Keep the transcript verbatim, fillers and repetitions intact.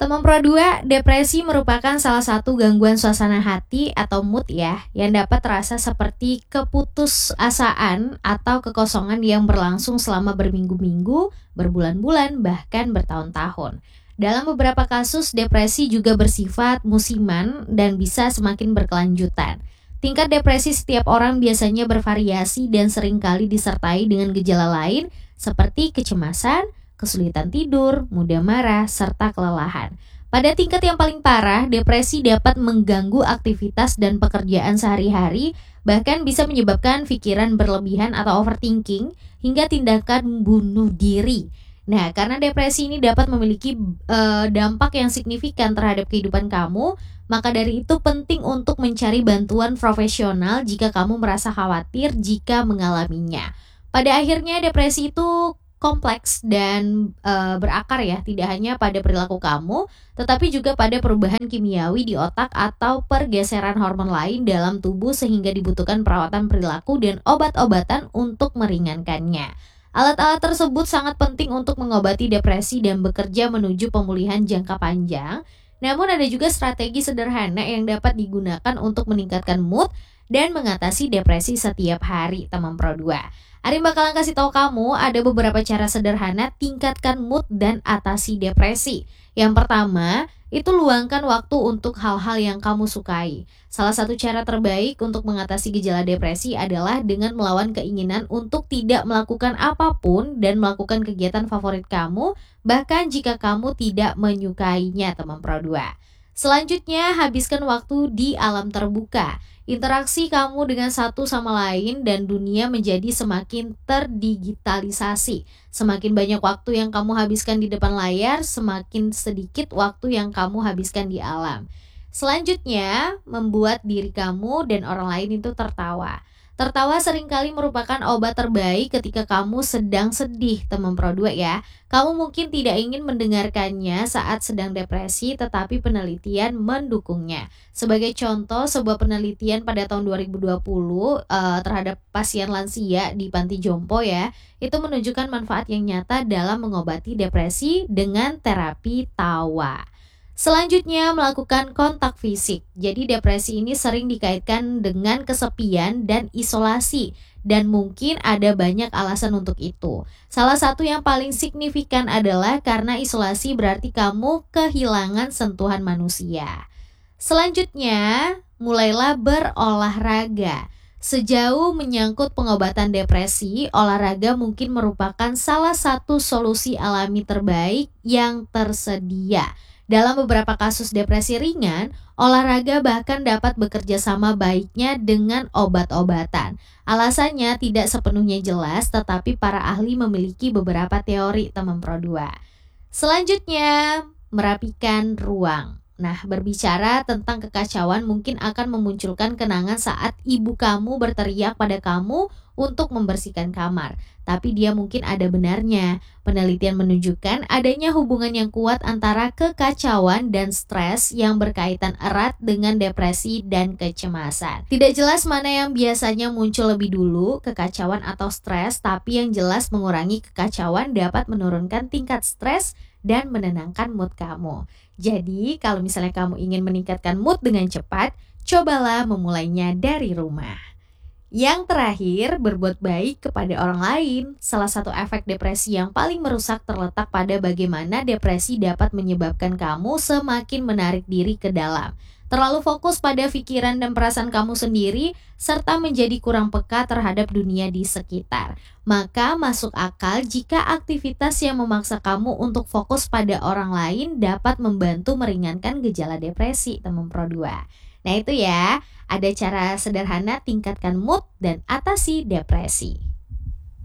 Teman Pro dua, depresi merupakan salah satu gangguan suasana hati atau mood ya, yang dapat terasa seperti keputusasaan atau kekosongan yang berlangsung selama berminggu-minggu, berbulan-bulan, bahkan bertahun-tahun. Dalam beberapa kasus, depresi juga bersifat musiman dan bisa semakin berkelanjutan. Tingkat depresi setiap orang biasanya bervariasi dan seringkali disertai dengan gejala lain seperti kecemasan, kesulitan tidur, mudah marah, serta kelelahan. Pada tingkat yang paling parah, depresi dapat mengganggu aktivitas dan pekerjaan sehari-hari, bahkan bisa menyebabkan pikiran berlebihan atau overthinking, hingga tindakan bunuh diri. Nah, karena depresi ini dapat memiliki e, dampak yang signifikan terhadap kehidupan kamu, maka dari itu penting untuk mencari bantuan profesional jika kamu merasa khawatir jika mengalaminya. Pada akhirnya, depresi itu kompleks dan e, berakar ya, tidak hanya pada perilaku kamu, tetapi juga pada perubahan kimiawi di otak atau pergeseran hormon lain dalam tubuh sehingga dibutuhkan perawatan perilaku dan obat-obatan untuk meringankannya. Alat-alat tersebut sangat penting untuk mengobati depresi dan bekerja menuju pemulihan jangka panjang. Namun ada juga strategi sederhana yang dapat digunakan untuk meningkatkan mood dan mengatasi depresi setiap hari, teman Pro dua. Arin bakalan kasih tahu kamu ada beberapa cara sederhana tingkatkan mood dan atasi depresi. Yang pertama, itu luangkan waktu untuk hal-hal yang kamu sukai. Salah satu cara terbaik untuk mengatasi gejala depresi adalah dengan melawan keinginan untuk tidak melakukan apapun dan melakukan kegiatan favorit kamu, bahkan jika kamu tidak menyukainya, teman Pro dua. Selanjutnya, habiskan waktu di alam terbuka. Interaksi kamu dengan satu sama lain dan dunia menjadi semakin terdigitalisasi. Semakin banyak waktu yang kamu habiskan di depan layar, semakin sedikit waktu yang kamu habiskan di alam. Selanjutnya, membuat diri kamu dan orang lain itu tertawa. Tertawa seringkali merupakan obat terbaik ketika kamu sedang sedih, teman Pro dua ya. Kamu mungkin tidak ingin mendengarkannya saat sedang depresi, tetapi penelitian mendukungnya. Sebagai contoh, sebuah penelitian pada tahun dua ribu dua puluh uh, terhadap pasien lansia di panti jompo ya, itu menunjukkan manfaat yang nyata dalam mengobati depresi dengan terapi tawa. Selanjutnya, melakukan kontak fisik. Jadi depresi ini sering dikaitkan dengan kesepian dan isolasi, dan mungkin ada banyak alasan untuk itu. Salah satu yang paling signifikan adalah karena isolasi berarti kamu kehilangan sentuhan manusia. Selanjutnya, mulailah berolahraga. Sejauh menyangkut pengobatan depresi, olahraga mungkin merupakan salah satu solusi alami terbaik yang tersedia. Dalam beberapa kasus depresi ringan, olahraga bahkan dapat bekerja sama baiknya dengan obat-obatan. Alasannya tidak sepenuhnya jelas, tetapi para ahli memiliki beberapa teori, teman Pro dua. Selanjutnya, merapikan ruang. Nah, berbicara tentang kekacauan mungkin akan memunculkan kenangan saat ibu kamu berteriak pada kamu untuk membersihkan kamar. Tapi dia mungkin ada benarnya. Penelitian menunjukkan adanya hubungan yang kuat antara kekacauan dan stres yang berkaitan erat dengan depresi dan kecemasan. Tidak jelas mana yang biasanya muncul lebih dulu, kekacauan atau stres, tapi yang jelas mengurangi kekacauan dapat menurunkan tingkat stres dan menenangkan mood kamu. Jadi, kalau misalnya kamu ingin meningkatkan mood dengan cepat, cobalah memulainya dari rumah. Yang terakhir, berbuat baik kepada orang lain. Salah satu efek depresi yang paling merusak terletak pada bagaimana depresi dapat menyebabkan kamu semakin menarik diri ke dalam. Terlalu fokus pada pikiran dan perasaan kamu sendiri, serta menjadi kurang peka terhadap dunia di sekitar. Maka masuk akal jika aktivitas yang memaksa kamu untuk fokus pada orang lain dapat membantu meringankan gejala depresi, teman Pro dua. Nah itu ya, ada cara sederhana tingkatkan mood dan atasi depresi.